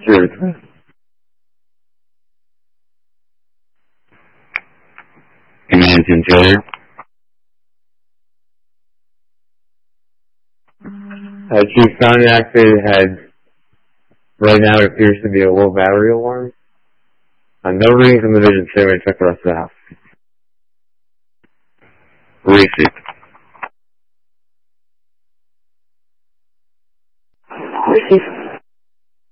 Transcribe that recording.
Cheers. Command controller. Chief Contact right now it appears to be a low battery alarm. No reading from the vision, so I check the rest of the house. Receive. Receive.